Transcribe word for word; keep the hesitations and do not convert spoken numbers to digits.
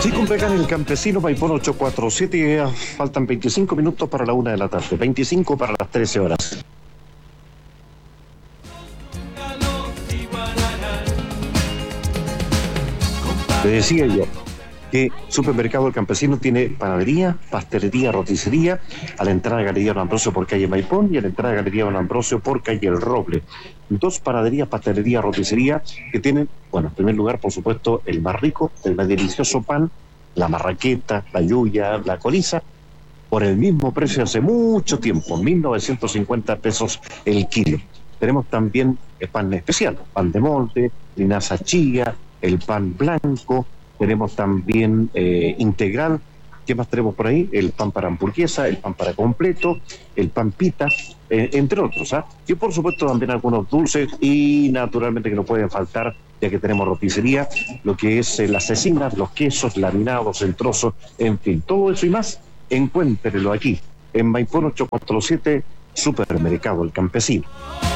Sí, completan el Campesino, Maipón ocho cuatro siete, faltan veinticinco minutos para la una de la tarde, veinticinco para las trece horas. Le decía yo que Supermercado El Campesino tiene panadería, pastelería, roticería, a la entrada de Galería Don Ambrosio por calle Maipón y a la entrada de Galería Don Ambrosio por calle El Roble. Dos panaderías, pastelería, roticería que tienen, bueno, en primer lugar, por supuesto, el más rico, el más delicioso pan, la marraqueta, la yuya, la coliza, por el mismo precio hace mucho tiempo, mil novecientos cincuenta pesos el kilo. Tenemos también el pan especial, pan de molde, linaza chía, el pan blanco, tenemos también eh, integral. ¿Qué más tenemos por ahí? El pan para hamburguesa, el pan para completo, el pan pita, eh, entre otros, ¿ah? Y por supuesto también algunos dulces y naturalmente que no pueden faltar, ya que tenemos roticería, lo que es eh, las cecinas, los quesos laminados en trozos, en fin, todo eso y más, encuéntrelo aquí, en Maipón ocho cuatro siete, Supermercado El Campesino.